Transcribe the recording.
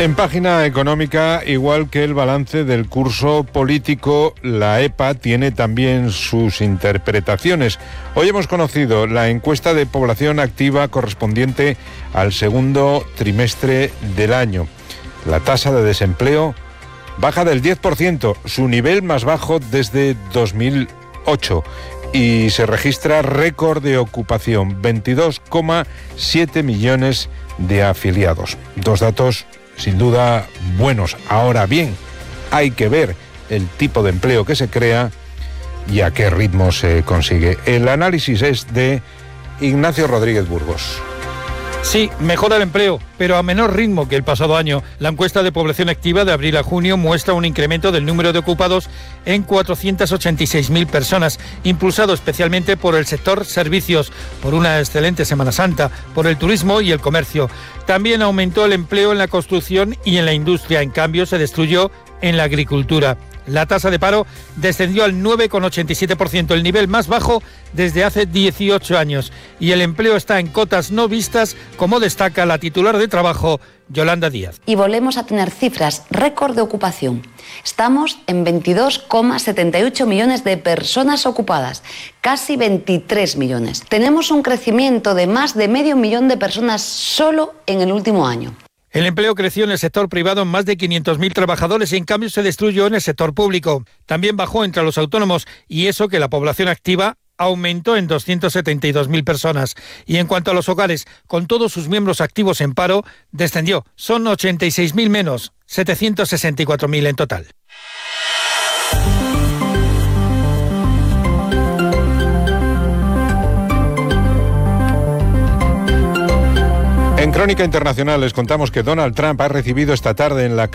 En página económica, igual que el balance del curso político, la EPA tiene también sus interpretaciones. Hoy hemos conocido la encuesta de población activa correspondiente al segundo trimestre del año. La tasa de desempleo baja del 10%, su nivel más bajo desde 2008. Y se registra récord de ocupación, 22,7 millones de afiliados. Dos datos sin duda buenos. Ahora bien, hay que ver el tipo de empleo que se crea y a qué ritmo se consigue. El análisis es de Ignacio Rodríguez Burgos. Sí, mejora el empleo, pero a menor ritmo que el pasado año. La encuesta de población activa de abril a junio muestra un incremento del número de ocupados en 486.000 personas, impulsado especialmente por el sector servicios, por una excelente Semana Santa, por el turismo y el comercio. También aumentó el empleo en la construcción y en la industria, en cambio se destruyó en la agricultura. La tasa de paro descendió al 9,87%, el nivel más bajo desde hace 18 años. Y el empleo está en cotas no vistas, como destaca la titular de Trabajo, Yolanda Díaz. Y volvemos a tener cifras récord de ocupación. Estamos en 22,78 millones de personas ocupadas, casi 23 millones. Tenemos un crecimiento de más de medio millón de personas solo en el último año. El empleo creció en el sector privado en más de 500.000 trabajadores y en cambio se destruyó en el sector público. También bajó entre los autónomos y eso que la población activa aumentó en 272.000 personas. Y en cuanto a los hogares, con todos sus miembros activos en paro, descendió. Son 86.000 menos, 764.000 en total. En Crónica Internacional les contamos que Donald Trump ha recibido esta tarde en la